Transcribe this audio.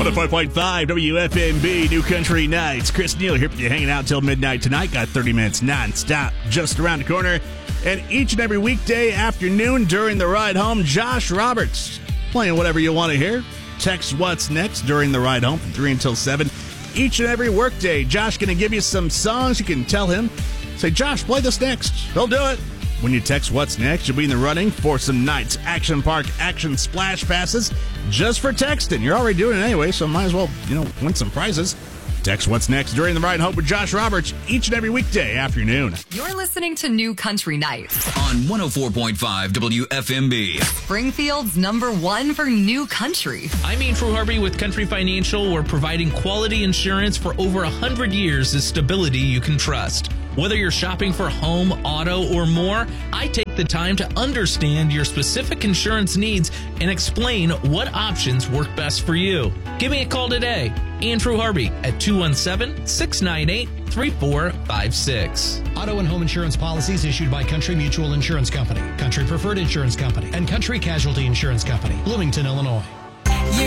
105.5 WFMB, New Country Nights. Chris Neal here for you, hanging out till midnight tonight. Got 30 minutes non-stop just around the corner. And each and every weekday afternoon during the ride home, Josh Roberts playing whatever you want to hear. Text What's Next during the ride home from 3 until 7. Each and every workday, Josh going to give you some songs. You can tell him, say, Josh, play this next. He'll do it. When you text What's Next, you'll be in the running for some Knights Action Park Action Splash Passes just for texting. You're already doing it anyway, so might as well, win some prizes. Text What's Next during the ride home with Josh Roberts each and every weekday afternoon. You're listening to New Country Nights on 104.5 WFMB. Springfield's #1 for new country. I'm Andrew Harvey with Country Financial. We're providing quality insurance for over 100 years of stability you can trust. Whether you're shopping for home, auto, or more, I take the time to understand your specific insurance needs and explain what options work best for you. Give me a call today. Andrew Harvey at 217-698-3456. Auto and home insurance policies issued by Country Mutual Insurance Company, Country Preferred Insurance Company, and Country Casualty Insurance Company, Bloomington, Illinois.